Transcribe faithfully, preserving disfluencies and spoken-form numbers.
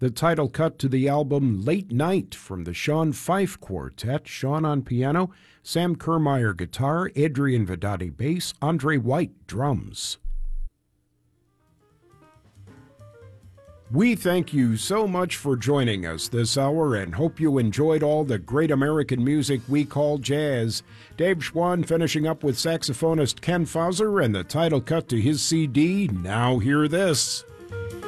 the title cut to the album Late Night from the Sean Fife Quartet, Sean on piano, Sam Kermeyer guitar, Adrian Vedati bass, Andre White drums. We thank you so much for joining us this hour and hope you enjoyed all the great American music we call jazz. Dave Schwann finishing up with saxophonist Ken Fauser and the title cut to his C D, Now Hear This.